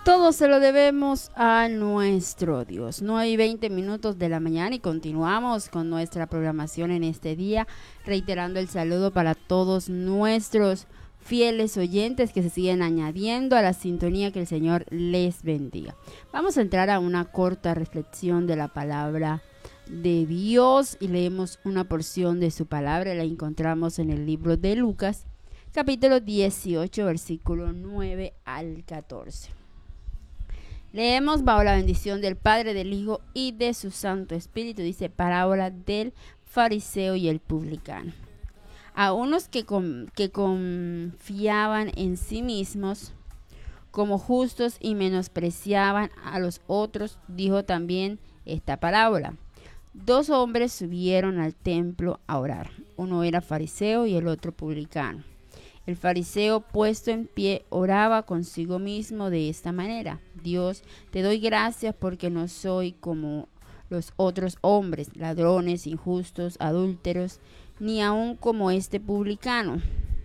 Todo se lo debemos a nuestro Dios. 9:20 de la mañana y continuamos con nuestra programación en este día, reiterando el saludo para todos nuestros fieles oyentes que se siguen añadiendo a la sintonía. Que el Señor les bendiga. Vamos a entrar a una corta reflexión de la palabra de Dios y leemos una porción de su palabra. La encontramos en el libro de Lucas, capítulo 18, versículo 9 al 14. Leemos bajo la bendición del Padre, del Hijo y de su Santo Espíritu. Dice: parábola del fariseo y el publicano. A unos que confiaban en sí mismos como justos y menospreciaban a los otros, dijo también esta parábola. 2 hombres subieron al templo a orar. Uno era fariseo y el otro publicano. El fariseo, puesto en pie, oraba consigo mismo de esta manera: Dios, te doy gracias porque no soy como los otros hombres, ladrones, injustos, adúlteros, ni aun como este publicano.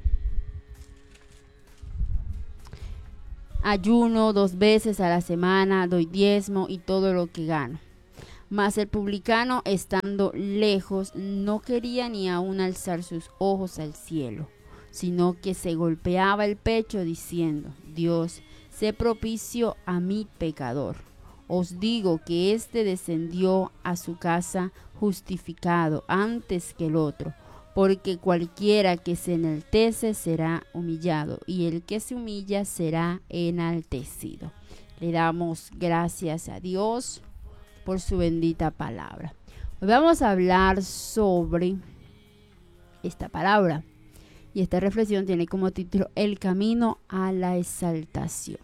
Ayuno 2 veces a la semana, doy diezmo y todo lo que gano. Mas el publicano, estando lejos, no quería ni aun alzar sus ojos al cielo, sino que se golpeaba el pecho diciendo: Dios, sé propicio a mi pecador. Os digo que éste descendió a su casa justificado antes que el otro, porque cualquiera que se enaltece será humillado, y el que se humilla será enaltecido. Le damos gracias a Dios por su bendita palabra. Hoy vamos a hablar sobre esta palabra. Y esta reflexión tiene como título: el camino a la exaltación.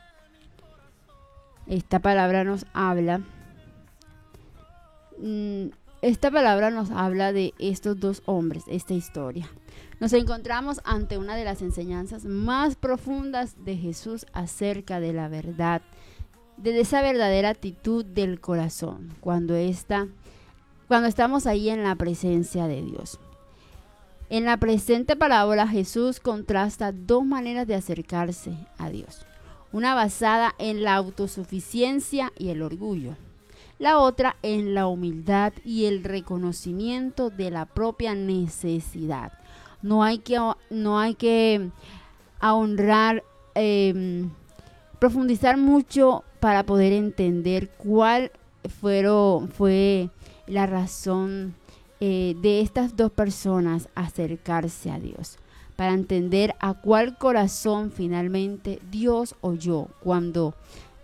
Esta palabra nos habla de estos 2 hombres, esta historia. Nos encontramos ante una de las enseñanzas más profundas de Jesús acerca de la verdad, de esa verdadera actitud del corazón, cuando estamos ahí en la presencia de Dios. En la presente parábola, Jesús contrasta 2 maneras de acercarse a Dios. Una basada en la autosuficiencia y el orgullo. La otra en la humildad y el reconocimiento de la propia necesidad. No hay que ahondar, profundizar mucho para poder entender cuál fue la razón de estas 2 personas acercarse a Dios, para entender a cuál corazón finalmente Dios oyó cuando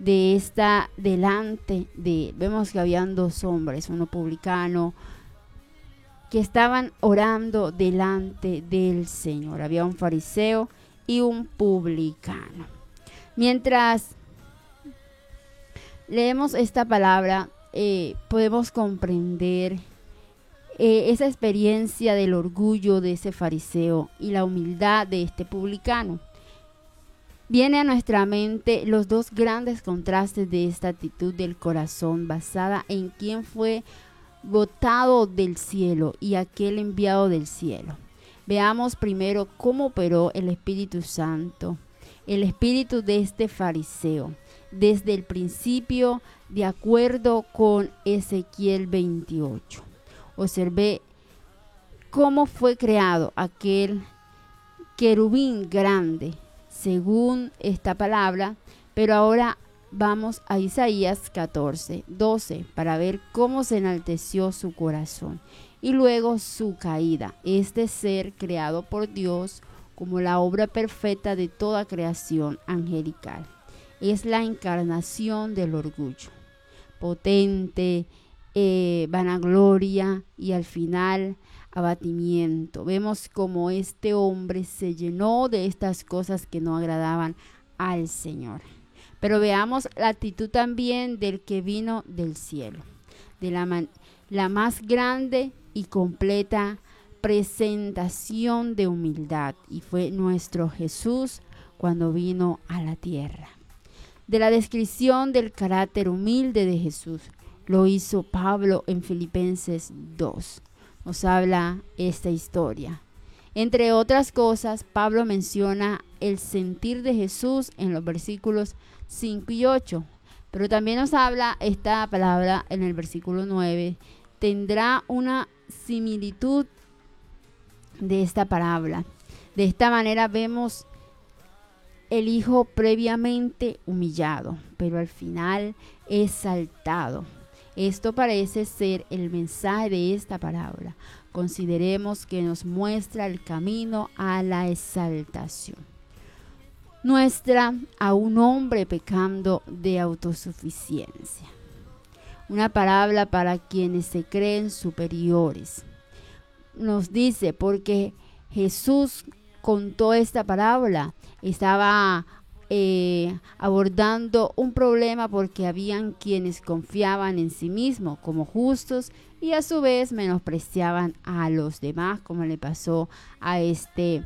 vemos que habían 2 hombres, uno publicano, que estaban orando delante del Señor. Había un fariseo y un publicano. Mientras leemos esta palabra, podemos comprender esa experiencia del orgullo de ese fariseo y la humildad de este publicano. Viene a nuestra mente los 2 grandes contrastes de esta actitud del corazón, basada en quién fue botado del cielo y aquel enviado del cielo. Veamos primero cómo operó el Espíritu Santo, el espíritu de este fariseo, desde el principio, de acuerdo con Ezequiel 28. Observé cómo fue creado aquel querubín grande, según esta palabra, pero ahora vamos a Isaías 14:12 para ver cómo se enalteció su corazón y luego su caída. Este ser creado por Dios como la obra perfecta de toda creación angelical. Es la encarnación del orgullo, potente, vanagloria y al final abatimiento. Vemos como este hombre se llenó de estas cosas que no agradaban al Señor. Pero veamos la actitud también del que vino del cielo, de la más grande y completa presentación de humildad, y fue nuestro Jesús cuando vino a la tierra. De la descripción del carácter humilde de Jesús lo hizo Pablo en Filipenses 2. Nos habla esta historia. Entre otras cosas, Pablo menciona el sentir de Jesús en los versículos 5 y 8. Pero también nos habla esta palabra en el versículo 9. Tendrá una similitud de esta parábola. De esta manera vemos el Hijo previamente humillado, pero al final exaltado. Esto parece ser el mensaje de esta parábola. Consideremos que nos muestra el camino a la exaltación. Muestra a un hombre pecando de autosuficiencia. Una parábola para quienes se creen superiores. Nos dice, porque Jesús contó esta parábola, estaba abordando un problema porque habían quienes confiaban en sí mismos como justos y a su vez menospreciaban a los demás, como le pasó a este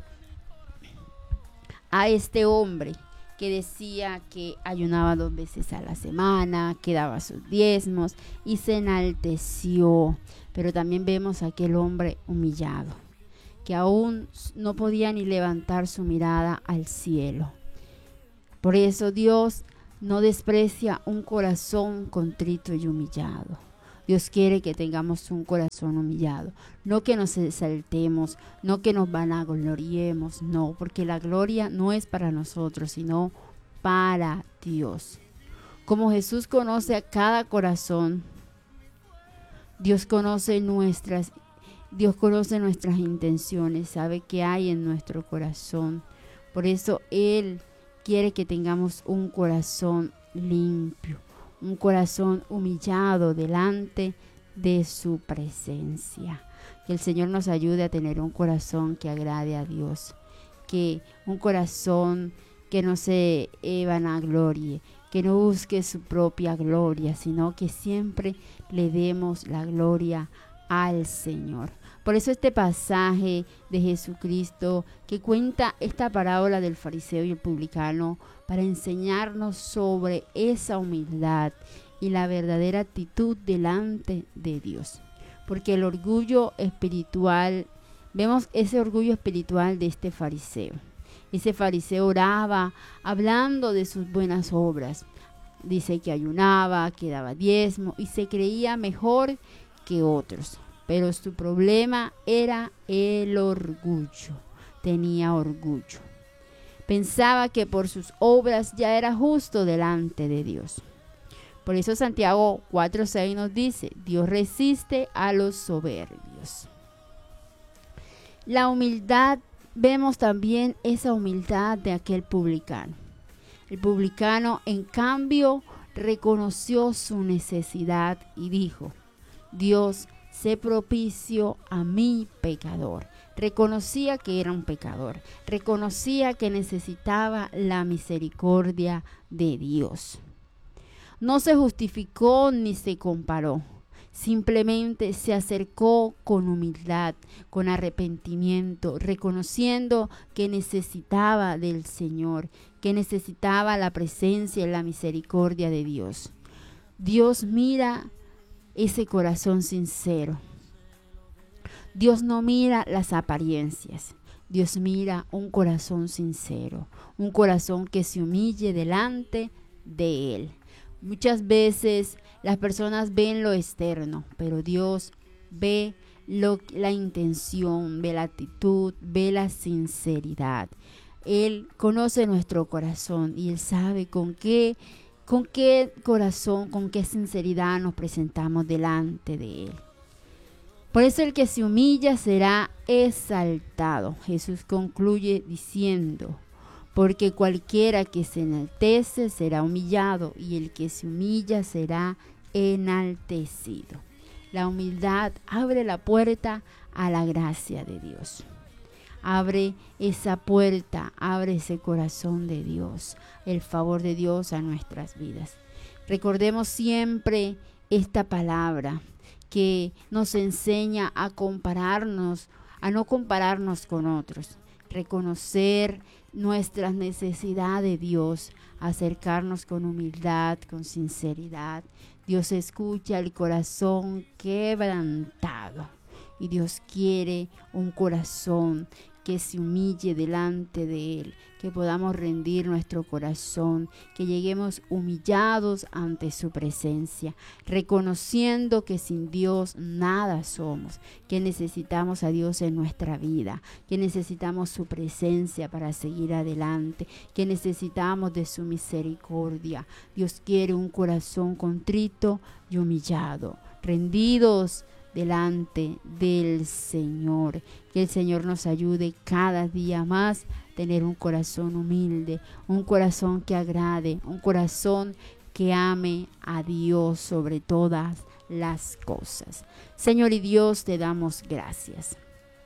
hombre que decía que ayunaba 2 veces a la semana, que daba sus diezmos y se enalteció. Pero también vemos a aquel hombre humillado, que aún no podía ni levantar su mirada al cielo. Por eso Dios no desprecia un corazón contrito y humillado. Dios quiere que tengamos un corazón humillado, no que nos exaltemos, no que nos vanagloriemos, no, porque la gloria no es para nosotros, sino para Dios. Como Jesús conoce a cada corazón, Dios conoce nuestras intenciones, sabe qué hay en nuestro corazón. Por eso Él quiere que tengamos un corazón limpio, un corazón humillado delante de su presencia. Que el Señor nos ayude a tener un corazón que agrade a Dios, que un corazón que no se vanaglorie, que no busque su propia gloria, sino que siempre le demos la gloria al Señor. Por eso este pasaje de Jesucristo que cuenta esta parábola del fariseo y el publicano para enseñarnos sobre esa humildad y la verdadera actitud delante de Dios. Porque el orgullo espiritual, vemos ese orgullo espiritual de este fariseo. Ese fariseo oraba hablando de sus buenas obras. Dice que ayunaba, que daba diezmo y se creía mejor que otros. Pero su problema era el orgullo. Tenía orgullo. Pensaba que por sus obras ya era justo delante de Dios. Por eso Santiago 4:6 nos dice, Dios resiste a los soberbios. La humildad, vemos también esa humildad de aquel publicano. El publicano, en cambio, reconoció su necesidad y dijo, Dios, sé propicio a mi pecador. Reconocía que era un pecador, reconocía que necesitaba la misericordia de Dios. No se justificó ni se comparó, simplemente se acercó con humildad, con arrepentimiento, reconociendo que necesitaba del Señor, que necesitaba la presencia y la misericordia de Dios. Dios mira ese corazón sincero. Dios no mira las apariencias. Dios mira un corazón sincero, un corazón que se humille delante de Él. Muchas veces las personas ven lo externo, pero Dios ve la intención, ve la actitud, ve la sinceridad. Él conoce nuestro corazón y Él sabe con qué corazón, con qué sinceridad nos presentamos delante de Él. Por eso el que se humilla será exaltado. Jesús concluye diciendo, porque cualquiera que se enaltece será humillado y el que se humilla será enaltecido. La humildad abre la puerta a la gracia de Dios. Abre esa puerta, abre ese corazón de Dios, el favor de Dios a nuestras vidas. Recordemos siempre esta palabra que nos enseña a compararnos, a no compararnos con otros, reconocer nuestras necesidades de Dios, acercarnos con humildad, con sinceridad. Dios escucha el corazón quebrantado y Dios quiere un corazón que se humille delante de Él, que podamos rendir nuestro corazón, que lleguemos humillados ante su presencia, reconociendo que sin Dios nada somos, que necesitamos a Dios en nuestra vida, que necesitamos su presencia para seguir adelante, que necesitamos de su misericordia. Dios quiere un corazón contrito y humillado, rendidos delante del Señor. Que el Señor nos ayude cada día más a tener un corazón humilde, un corazón que agrade, un corazón que ame a Dios sobre todas las cosas. Señor y Dios, te damos gracias.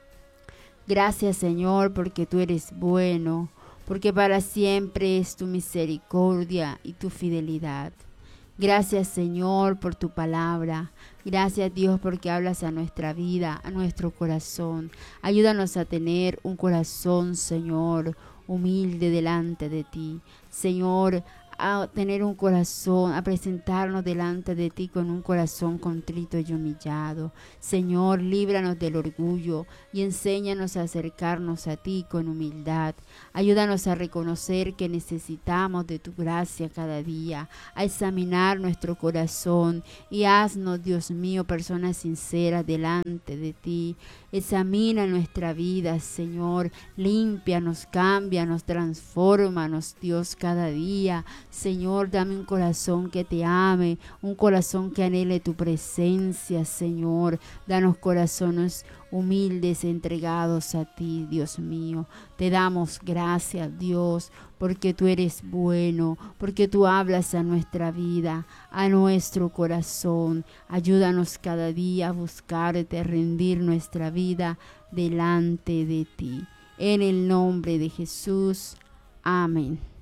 Gracias, Señor, porque tú eres bueno, porque para siempre es tu misericordia y tu fidelidad. Gracias, Señor, por tu palabra. Gracias, Dios, porque hablas a nuestra vida, a nuestro corazón. Ayúdanos a tener un corazón, Señor, humilde delante de ti. Señor, a tener un corazón, a presentarnos delante de ti con un corazón contrito y humillado. Señor, líbranos del orgullo y enséñanos a acercarnos a ti con humildad. Ayúdanos a reconocer que necesitamos de tu gracia cada día, a examinar nuestro corazón y haznos, Dios mío, personas sinceras delante de ti. Examina nuestra vida, Señor, límpianos, cámbianos, transfórmanos, Dios, cada día. Señor, dame un corazón que te ame, un corazón que anhele tu presencia, Señor. Danos corazones humildes, entregados a ti, Dios mío. Te damos gracias, Dios, porque tú eres bueno, porque tú hablas a nuestra vida, a nuestro corazón. Ayúdanos cada día a buscarte, a rendir nuestra vida delante de ti. En el nombre de Jesús. Amén.